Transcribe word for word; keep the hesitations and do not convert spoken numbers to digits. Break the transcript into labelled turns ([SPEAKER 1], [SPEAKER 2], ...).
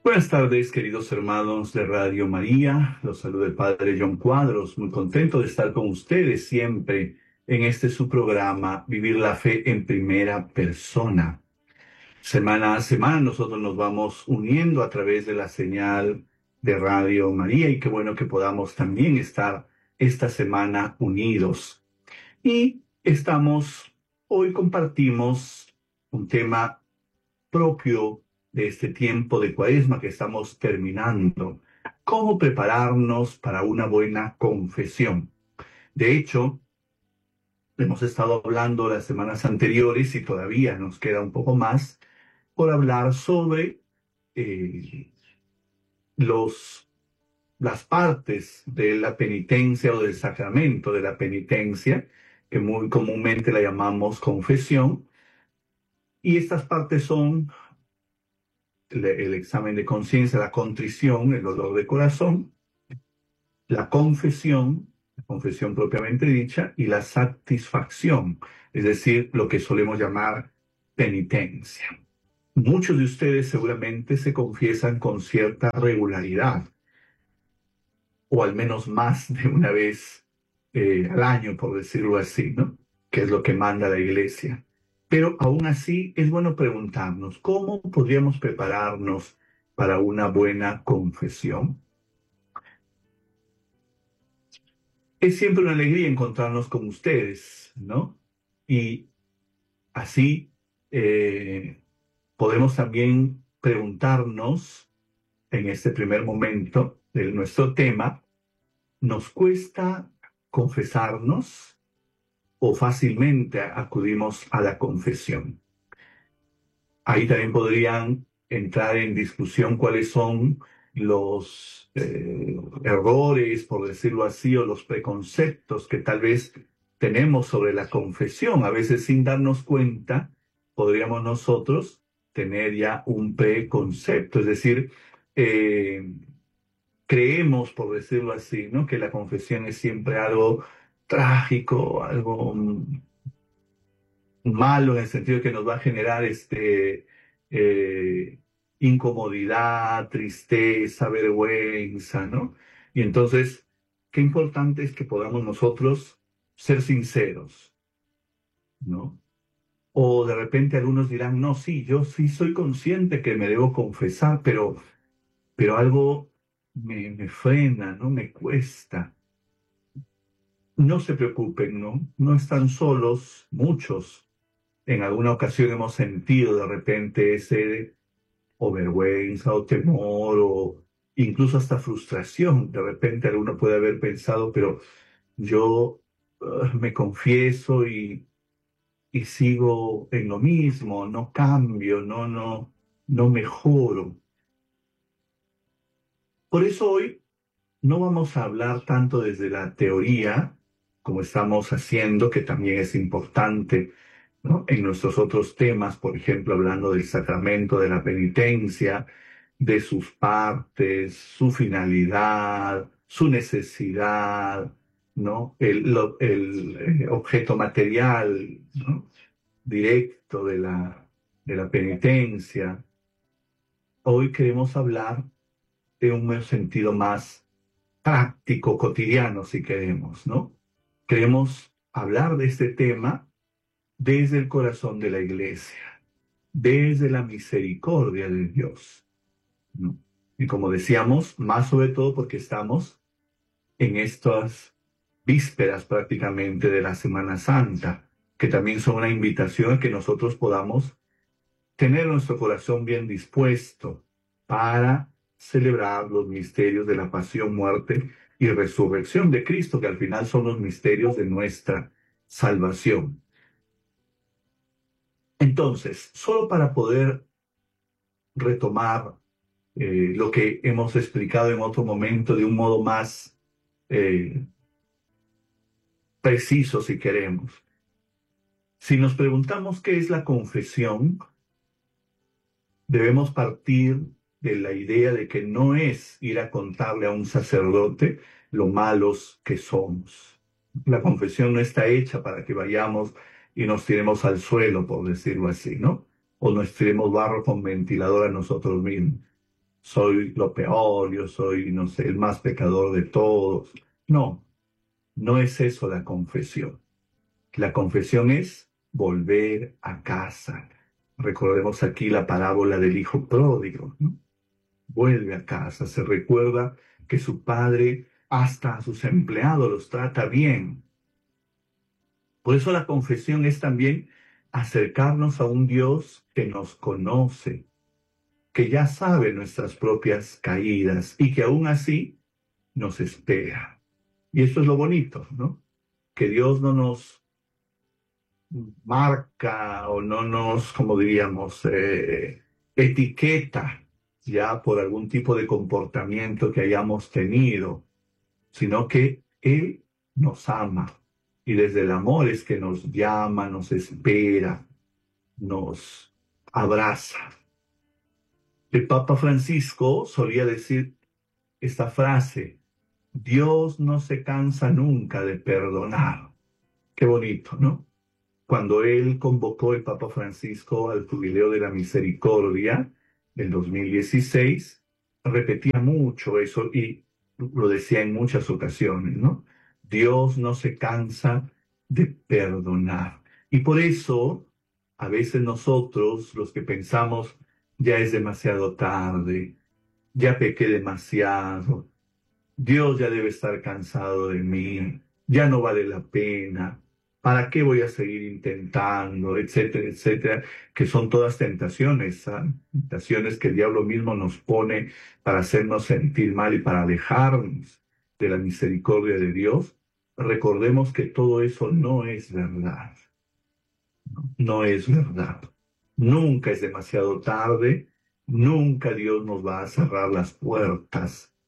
[SPEAKER 1] Buenas tardes, queridos hermanos de Radio María. Los saluda el Padre John Cuadros. Muy contento de estar con ustedes siempre en este su programa, Vivir la Fe en Primera Persona. Semana a semana nosotros nos vamos uniendo a través de la señal de Radio María y qué bueno que podamos también estar esta semana unidos. Y estamos, hoy compartimos un tema propio de este tiempo de Cuaresma que estamos terminando. ¿Cómo prepararnos para una buena confesión? De hecho, hemos estado hablando las semanas anteriores y todavía nos queda un poco más por hablar sobre eh, los, las partes de la penitencia o del sacramento de la penitencia, que muy comúnmente la llamamos confesión. Y estas partes son el, el examen de conciencia, la contrición, el dolor de corazón, la confesión, la confesión propiamente dicha, y la satisfacción, es decir, lo que solemos llamar penitencia. Muchos de ustedes seguramente se confiesan con cierta regularidad, o al menos más de una vez eh, al año, por decirlo así, ¿no? Que es lo que manda la Iglesia. Pero aún así es bueno preguntarnos, ¿cómo podríamos prepararnos para una buena confesión? Es siempre una alegría encontrarnos con ustedes, ¿no? Y así eh, podemos también preguntarnos en este primer momento de nuestro tema, ¿nos cuesta confesarnos o fácilmente acudimos a la confesión? Ahí también podrían entrar en discusión cuáles son los eh, errores, por decirlo así, o los preconceptos que tal vez tenemos sobre la confesión. A veces sin darnos cuenta, podríamos nosotros tener ya un preconcepto, es decir, eh, creemos, por decirlo así, ¿no? Que la confesión es siempre algo trágico, algo mm, malo en el sentido de que nos va a generar este, eh, incomodidad, tristeza, vergüenza, ¿no? Y entonces, qué importante es que podamos nosotros ser sinceros, ¿no? O de repente algunos dirán, no, sí, yo sí soy consciente que me debo confesar, pero, pero algo me, me frena, ¿no? Me cuesta. No se preocupen, ¿no? No están solos, muchos. En alguna ocasión hemos sentido de repente ese o vergüenza o temor o incluso hasta frustración. De repente alguno puede haber pensado, pero yo uh, me confieso y, y sigo en lo mismo, no cambio, no, no, no mejoro. Por eso hoy no vamos a hablar tanto desde la teoría, como estamos haciendo, que también es importante, ¿no? En nuestros otros temas, por ejemplo, hablando del sacramento de la penitencia, de sus partes, su finalidad, su necesidad, ¿no? El, lo- el, eh, objeto material, ¿no? Directo de la, de la penitencia. Hoy queremos hablar de un sentido más práctico, cotidiano, si queremos, ¿no? Queremos hablar de este tema desde el corazón de la Iglesia, desde la misericordia de Dios, ¿no? Y como decíamos, más sobre todo porque estamos en estas vísperas prácticamente de la Semana Santa, que también son una invitación a que nosotros podamos tener nuestro corazón bien dispuesto para celebrar los misterios de la pasión, muerte y resurrección de Cristo, que al final son los misterios de nuestra salvación. Entonces, solo para poder retomar eh, lo que hemos explicado en otro momento de un modo más eh, preciso, si queremos. Si nos preguntamos qué es la confesión, debemos partir de la idea de que no es ir a contarle a un sacerdote lo malos que somos. La confesión no está hecha para que vayamos y nos tiremos al suelo, por decirlo así, ¿no? O nos tiremos barro con ventilador a nosotros mismos. soy lo peor, yo soy, no sé, el más pecador de todos. No, no es eso la confesión. La confesión es volver a casa. Recordemos aquí la parábola del hijo pródigo, ¿no? Vuelve a casa, se recuerda que su padre hasta a sus empleados los trata bien. Por eso la confesión es también acercarnos a un Dios que nos conoce, que ya sabe nuestras propias caídas y que aún así nos espera. Y esto es lo bonito, ¿no? Que Dios no nos marca o no nos, como diríamos, eh, etiqueta ya por algún tipo de comportamiento que hayamos tenido, sino que Él nos ama. Y desde el amor es que nos llama, nos espera, nos abraza. El Papa Francisco solía decir esta frase: Dios no se cansa nunca de perdonar. Qué bonito, ¿no? Cuando él convocó el Papa Francisco al Jubileo de la Misericordia del dos mil dieciséis, repetía mucho eso y lo decía en muchas ocasiones, ¿no? Dios no se cansa de perdonar. Y por eso, a veces nosotros, los que pensamos, ya es demasiado tarde, ya pequé demasiado, Dios ya debe estar cansado de mí, ya no vale la pena, ¿para qué voy a seguir intentando? Etcétera, etcétera, que son todas tentaciones, ¿ah? Tentaciones que el diablo mismo nos pone para hacernos sentir mal y para alejarnos de la misericordia de Dios. Recordemos que todo eso no es verdad, no es verdad. Nunca es demasiado tarde, nunca Dios nos va a cerrar las puertas